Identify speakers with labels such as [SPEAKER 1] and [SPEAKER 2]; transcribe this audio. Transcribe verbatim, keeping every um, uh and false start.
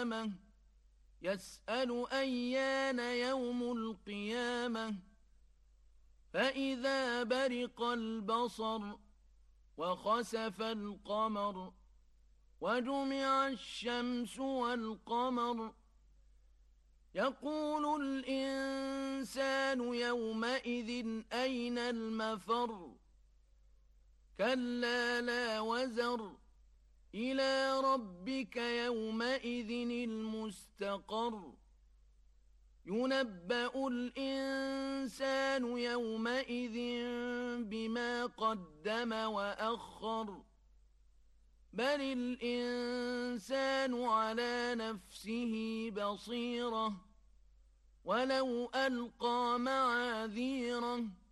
[SPEAKER 1] القيامة يسأل أيان يوم القيامة فإذا برق البصر وخسف القمر وجمع الشمس والقمر يقول الإنسان يومئذ أين المفر كلا لا وزر إلى ربك يومئذ المستقر ينبأ الإنسان يومئذ بما قدم وأخر بل الإنسان على نفسه بصيرة ولو ألقى معاذيره